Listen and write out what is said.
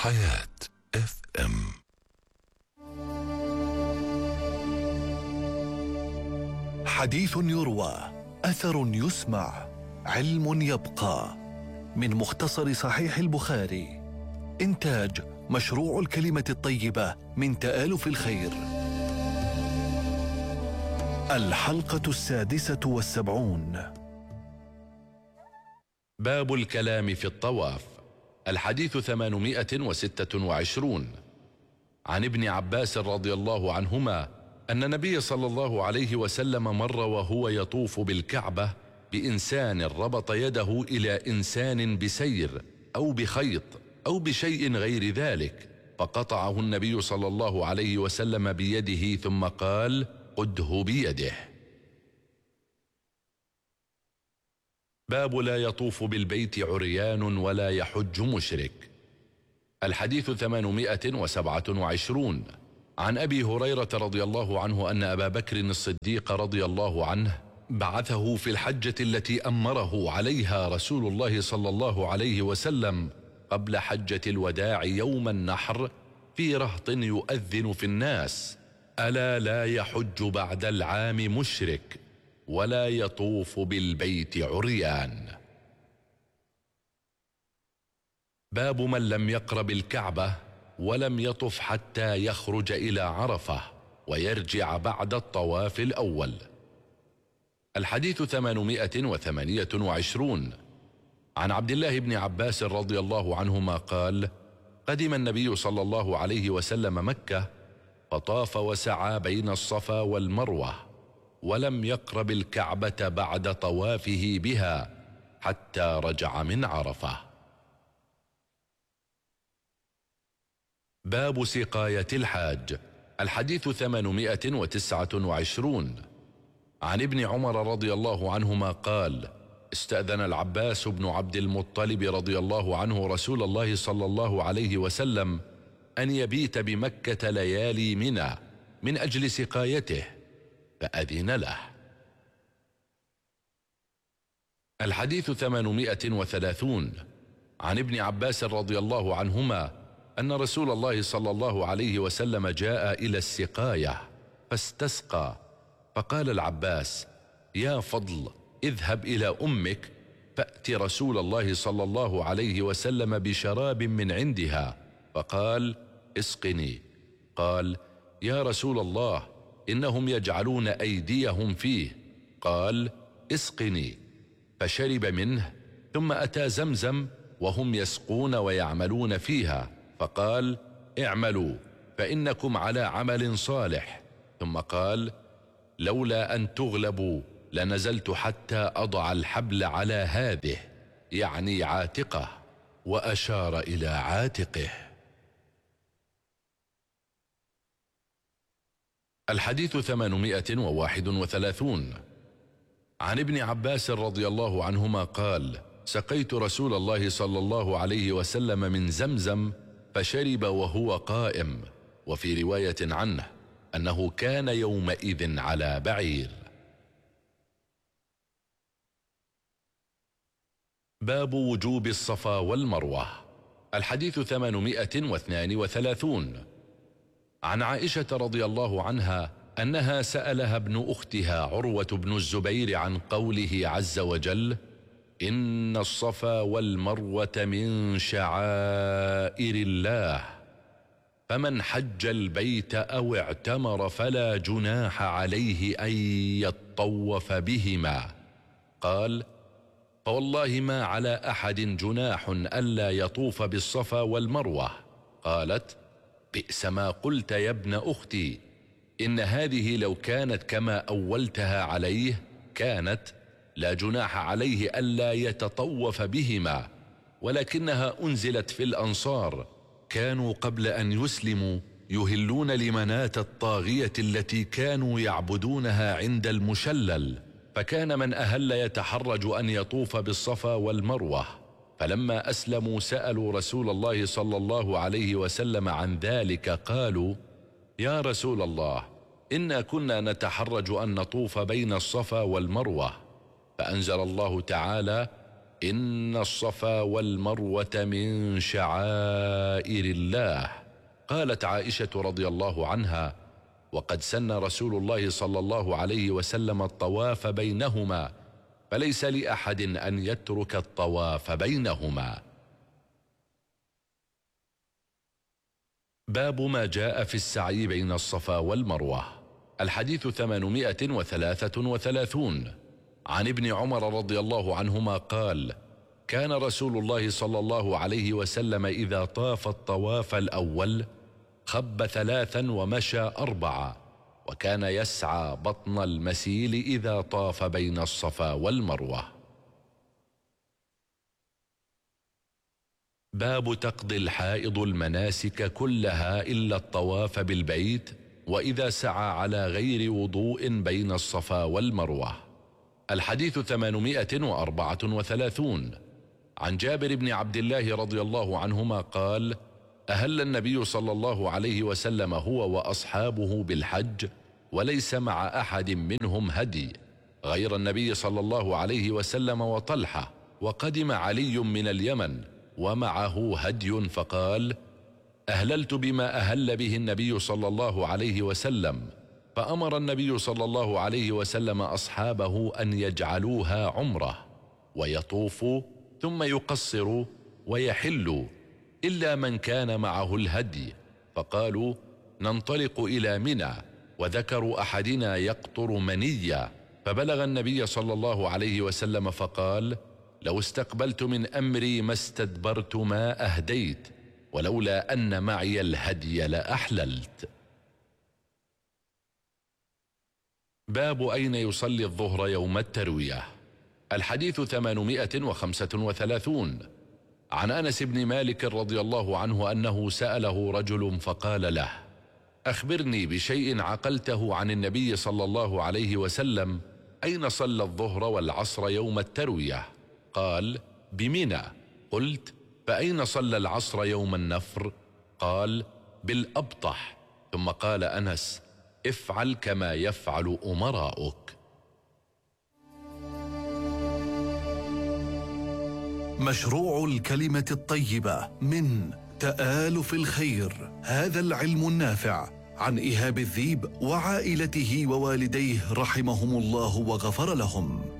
حياة FM. حديث يروى، أثر يسمع، علم يبقى. من مختصر صحيح البخاري. إنتاج مشروع الكلمة الطيبة من تآلف الخير. الحلقة 76. باب الكلام في الطواف. الحديث 826. عن ابن عباس رضي الله عنهما أن النبي صلى الله عليه وسلم مر وهو يطوف بالكعبة بإنسان ربط يده إلى إنسان بسير أو بخيط أو بشيء غير ذلك، فقطعه النبي صلى الله عليه وسلم بيده ثم قال: قده بيده. باب لا يطوف بالبيت عريان ولا يحج مشرك. الحديث 827. عن أبي هريرة رضي الله عنه أن أبا بكر الصديق رضي الله عنه بعثه في الحجة التي أمره عليها رسول الله صلى الله عليه وسلم قبل حجة الوداع يوم النحر في رهط يؤذن في الناس: ألا لا يحج بعد العام مشرك ولا يطوف بالبيت عريان. باب من لم يقرب الكعبة ولم يطف حتى يخرج إلى عرفة ويرجع بعد الطواف الأول. الحديث 828. عن عبد الله بن عباس رضي الله عنهما قال: قدم النبي صلى الله عليه وسلم مكة فطاف وسعى بين الصفا والمروة ولم يقرب الكعبة بعد طوافه بها حتى رجع من عرفة. باب سقاية الحاج. الحديث 829. عن ابن عمر رضي الله عنهما قال: استأذن العباس بن عبد المطلب رضي الله عنه رسول الله صلى الله عليه وسلم أن يبيت بمكة ليالي منى من أجل سقايته فأذن له. الحديث 830. عن ابن عباس رضي الله عنهما أن رسول الله صلى الله عليه وسلم جاء إلى السقاية فاستسقى، فقال العباس: يا فضل، اذهب إلى أمك فأت رسول الله صلى الله عليه وسلم بشراب من عندها، فقال: اسقني. قال: يا رسول الله، إنهم يجعلون أيديهم فيه. قال: اسقني. فشرب منه، ثم أتى زمزم وهم يسقون ويعملون فيها، فقال: اعملوا فإنكم على عمل صالح. ثم قال: لولا أن تغلبوا لنزلت حتى أضع الحبل على هذه، يعني عاتقه، وأشار إلى عاتقه. الحديث 831. عن ابن عباس رضي الله عنهما قال: سقيت رسول الله صلى الله عليه وسلم من زمزم فشرب وهو قائم. وفي رواية عنه أنه كان يومئذ على بعير. باب وجوب الصفا والمروة. الحديث 832. عن عائشة رضي الله عنها أنها سألها ابن أختها عروة بن الزبير عن قوله عز وجل: إن الصفا والمروة من شعائر الله، فمن حج البيت أو اعتمر فلا جناح عليه أن يطوف بهما. قال: فوالله ما على أحد جناح ألا يطوف بالصفا والمروة. قالت: بئس ما قلت يا ابن أختي، إن هذه لو كانت كما أولتها عليه كانت لا جناح عليه ألا يتطوف بهما، ولكنها أنزلت في الأنصار، كانوا قبل أن يسلموا يهلون لمناة الطاغية التي كانوا يعبدونها عند المشلل، فكان من أهل يتحرج أن يطوف بالصفا والمروة، فلما أسلموا سألوا رسول الله صلى الله عليه وسلم عن ذلك، قالوا: يا رسول الله، إنا كنا نتحرج أن نطوف بين الصفا والمروة، فأنزل الله تعالى: إن الصفا والمروة من شعائر الله. قالت عائشة رضي الله عنها: وقد سن رسول الله صلى الله عليه وسلم الطواف بينهما، فليس لأحد أن يترك الطواف بينهما. باب ما جاء في السعي بين الصفا والمروة. الحديث 833. عن ابن عمر رضي الله عنهما قال: كان رسول الله صلى الله عليه وسلم إذا طاف الطواف الأول خب 3 ومشى 4، وكان يسعى بطن المسيل إذا طاف بين الصفا والمروة. باب تقضي الحائض المناسك كلها إلا الطواف بالبيت، وإذا سعى على غير وضوء بين الصفا والمروة. الحديث 834. عن جابر بن عبد الله رضي الله عنهما قال: أهل النبي صلى الله عليه وسلم هو وأصحابه بالحج، وليس مع أحد منهم هدي غير النبي صلى الله عليه وسلم وطلحة، وقدم علي من اليمن ومعه هدي، فقال: أهللت بما أهل به النبي صلى الله عليه وسلم، فأمر النبي صلى الله عليه وسلم أصحابه أن يجعلوها عمرة ويطوفوا ثم يقصروا ويحلوا، إلا من كان معه الهدي، فقالوا: ننطلق إلى منى، وذكر أحدنا يقطر منيا، فبلغ النبي صلى الله عليه وسلم فقال: لو استقبلت من أمري ما استدبرت ما أهديت، ولولا أن معي الهدي لأحللت. باب أين يصلي الظهر يوم التروية. الحديث 835. عن أنس بن مالك رضي الله عنه أنه سأله رجل فقال له: أخبرني بشيء عقلته عن النبي صلى الله عليه وسلم، أين صلى الظهر والعصر يوم التروية؟ قال: بمنى. قلت: فأين صلى العصر يوم النفر؟ قال: بالأبطح. ثم قال أنس: افعل كما يفعل أمراؤك. مشروع الكلمة الطيبة من تآلف الخير، هذا العلم النافع، عن إيهاب الذيب وعائلته ووالديه رحمهم الله وغفر لهم.